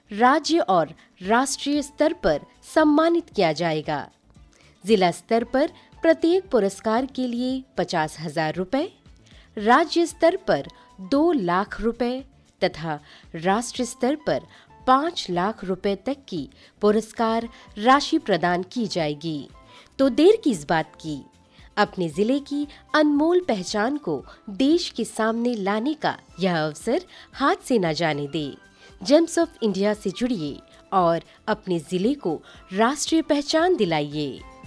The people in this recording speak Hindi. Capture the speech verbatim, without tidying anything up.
राज्य और राष्ट्रीय स्तर पर सम्मानित किया जाएगा। जिला स्तर पर प्रत्येक पुरस्कार के लिए पचास हजार रुपए, राज्य स्तर पर दो लाख रुपए तथा राष्ट्रीय स्तर पर पाँच लाख रुपए तक की पुरस्कार राशि प्रदान की जाएगी। तो देर किस बात की, अपने जिले की अनमोल पहचान को देश के सामने लाने का यह अवसर हाथ से न जाने दे। जेम्स ऑफ इंडिया से जुड़िए और अपने जिले को राष्ट्रीय पहचान दिलाइए।